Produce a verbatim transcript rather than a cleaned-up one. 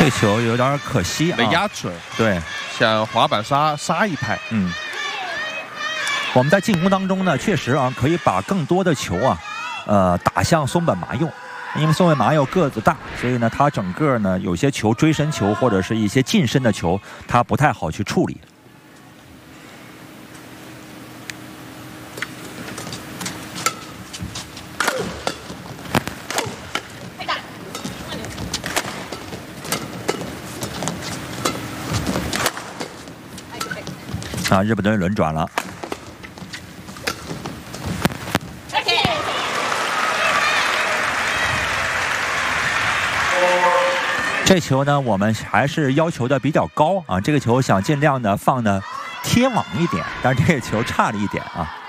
这球有点可惜啊， 没压准。 对， 像滑板杀杀一拍。 嗯。我们在进攻当中呢，确实啊，可以把更多的球啊，呃，打向松本麻佑，因为松本麻佑个子大，所以呢，他整个呢有些球追身球或者是一些近身的球，他不太好去处理。啊，日本队轮转了。这球呢，我们还是要求的比较高啊。这个球想尽量的放的贴网一点，但是这个球差了一点啊。